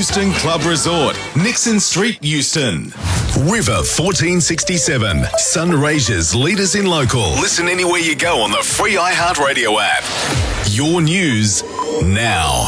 Euston Club Resort, Nixon Street, Euston. River 1467, Sunraysia's leaders in local. Listen anywhere you go on the free iHeartRadio app. Your news now.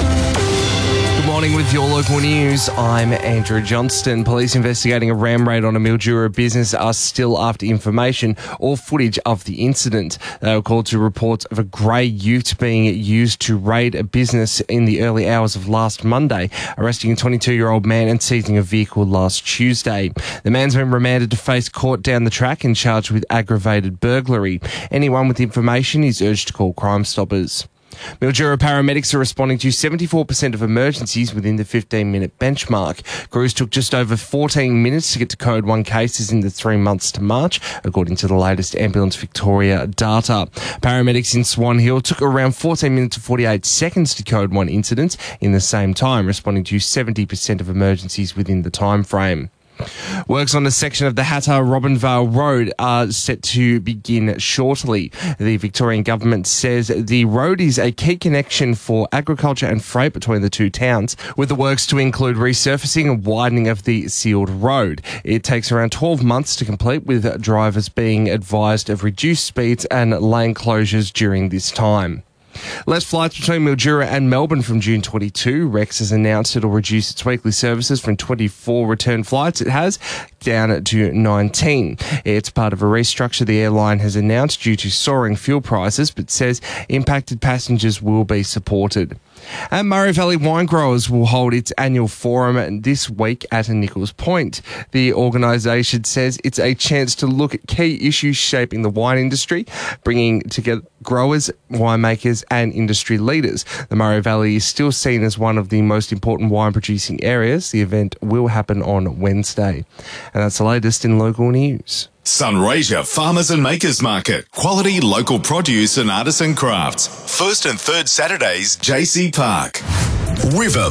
Good morning with your local news. I'm Andrew Johnston. Police investigating a ram raid on a Mildura business are still after information or footage of the incident. They were called to reports of a grey ute being used to raid a business in the early hours of last Monday, arresting a 22-year-old man and seizing a vehicle last Tuesday. The man's been remanded to face court down the track and charged with aggravated burglary. Anyone with information is urged to call Crime Stoppers. Mildura paramedics are responding to 74% of emergencies within the 15-minute benchmark. Crews took just over 14 minutes to get to Code 1 cases in the 3 months to March, according to the latest Ambulance Victoria data. Paramedics in Swan Hill took around 14 minutes to 48 seconds to Code 1 incidents in the same time, responding to 70% of emergencies within the time frame. Works on a section of the Hattah-Robinvale Road are set to begin shortly. The Victorian government says the road is a key connection for agriculture and freight between the two towns, with the works to include resurfacing and widening of the sealed road. It takes around 12 months to complete, with drivers being advised of reduced speeds and lane closures during this time. Less flights between Mildura and Melbourne from June 22. Rex has announced it'll reduce its weekly services from 24 return flights it has down to 19. It's part of a restructure the airline has announced due to soaring fuel prices, but says impacted passengers will be supported. And Murray Valley Wine Growers will hold its annual forum this week at Nichols Point. The organisation says it's a chance to look at key issues shaping the wine industry, bringing together growers, winemakers and industry leaders. The Murray Valley is still seen as one of the most important wine producing areas. The event will happen on Wednesday. And that's the latest in local news. Sunraysia Farmers and Makers Market. Quality local produce and artisan crafts. First and third Saturdays, JC Park. River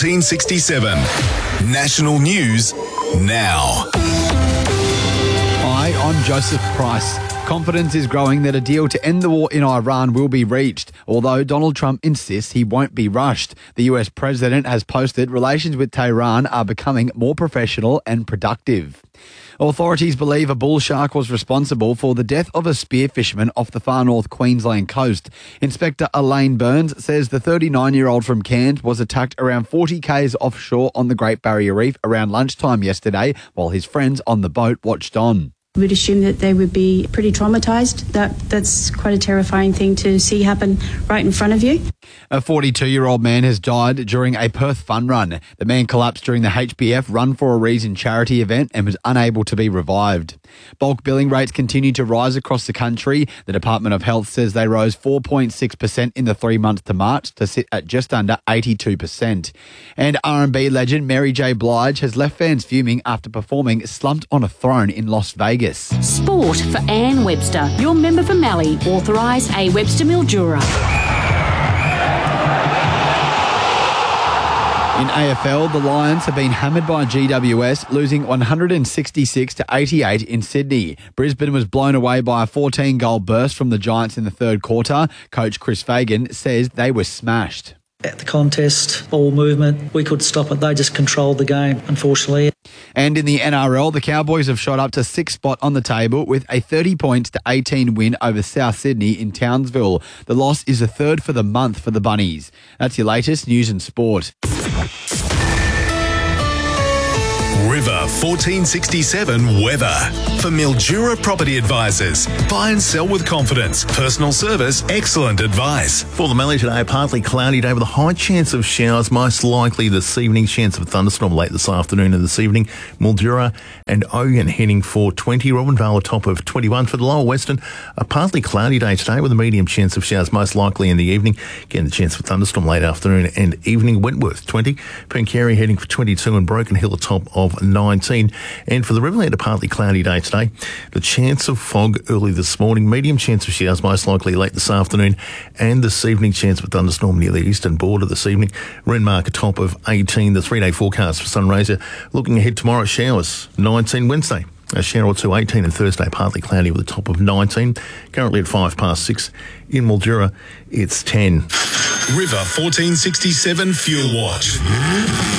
1467. National news now. Hi, I'm Joseph Price. Confidence is growing that a deal to end the war in Iran will be reached, although Donald Trump insists he won't be rushed. The US president has posted relations with Tehran are becoming more professional and productive. Authorities believe a bull shark was responsible for the death of a spear fisherman off the far north Queensland coast. Inspector Elaine Burns says the 39-year-old from Cairns was attacked around 40 k's offshore on the Great Barrier Reef around lunchtime yesterday, while his friends on the boat watched on. We'd assume that they would be pretty traumatised. That's quite a terrifying thing to see happen right in front of you. A 42-year-old man has died during a Perth fun run. The man collapsed during the HBF Run for a Reason charity event and was unable to be revived. Bulk billing rates continue to rise across the country. The Department of Health says they rose 4.6% in the 3 months to March to sit at just under 82%. And R&B legend Mary J. Blige has left fans fuming after performing Slumped on a Throne in Las Vegas. Sport for Anne Webster. Your member for Mallee. Authorised A. Webster Mildura. In AFL, the Lions have been hammered by GWS, losing 166 to 88 in Sydney. Brisbane was blown away by a 14-goal burst from the Giants in the third quarter. Coach Chris Fagan says they were smashed. At the contest, ball movement, we could stop it. They just controlled the game, unfortunately. And in the NRL, the Cowboys have shot up to 6th spot on the table with a 30 points to 18 win over South Sydney in Townsville. The loss is the third for the month for the Bunnies. That's your latest news and sport. River 1467 weather. For Mildura Property Advisors. Buy and sell with confidence. Personal service, excellent advice. For the Mallee today, partly cloudy day with a high chance of showers, most likely this evening. Chance of a thunderstorm late this afternoon and this evening. Mildura and Ogun heading for 20. Robinvale a top of 21. For the lower western, a partly cloudy day today with a medium chance of showers, most likely in the evening. Again, the chance of a thunderstorm late afternoon and evening. Wentworth 20. Pencarry heading for 22 and Broken Hill a top of 19. And for the Riverland, a partly cloudy day today. The chance of fog early this morning, medium chance of showers most likely late this afternoon, and this evening chance of a thunderstorm near the eastern border this evening. Renmark a top of 18. The 3-day forecast for Sunraysia. Looking ahead tomorrow, showers 19 Wednesday. A shower or two 18 and Thursday partly cloudy with a top of 19. Currently at 6:05. In Mildura, it's 10. River 1467 Fuel Watch.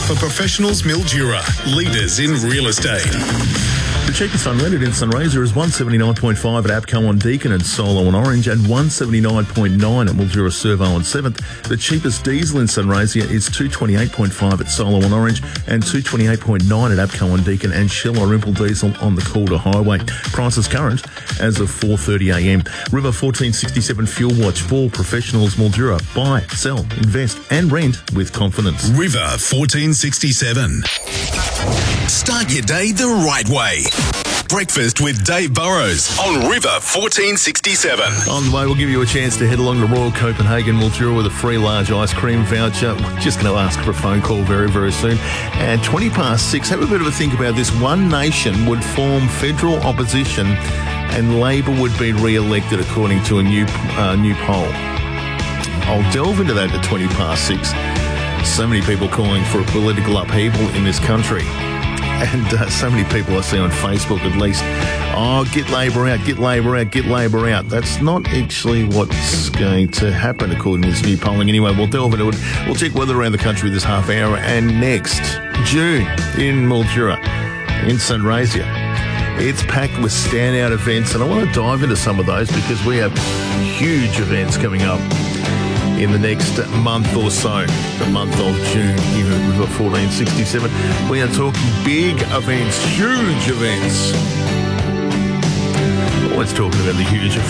for Professionals Mildura, leaders in real estate. The cheapest unleaded in Sunraysia is $179.5 at APCO on Deakin and Solo on Orange, and $179.9 at Mildura Servo on 7th. The cheapest diesel in Sunraysia is $228.5 at Solo on Orange and $228.9 at APCO on Deakin and Shell or Rimple Diesel on the Calder Highway. Prices current as of 4:30am. River 1467 Fuel Watch for Professionals Mildura. Buy, sell, invest and rent with confidence. River 1467. Start your day the right way. Breakfast with Dave Burrows on River 1467. On the way, we'll give you a chance to head along to Royal Copenhagen Mildura with a free large ice cream voucher. We're just going to ask for a phone call very, very soon. At 6:20, have a bit of a think about this. One Nation would form federal opposition and Labor would be re-elected according to a new poll. I'll delve into that at 6:20. So many people calling for a political upheaval in this country. And so many people I see on Facebook at least, get Labor out, get Labor out, get Labor out. That's not actually what's going to happen according to this new polling. Anyway, we'll delve into it. We'll check weather around the country this half hour. And next, June in Mildura, in Sunraysia. It's packed with standout events, and I want to dive into some of those because we have huge events coming up in the next month or so, the month of June here at River 1467. We are talking big events, huge events. Always talking about the huge events.